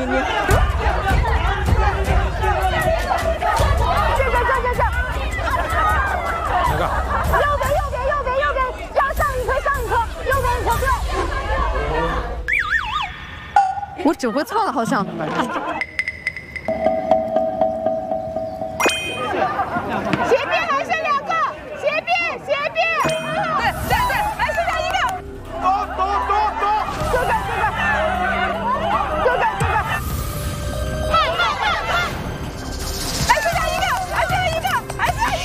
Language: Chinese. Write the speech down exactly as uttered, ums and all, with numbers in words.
你你。这这这这这。 哪个？ 右边右边右边右边，上上一颗上一颗，右边一颗对。我只会唱的好像。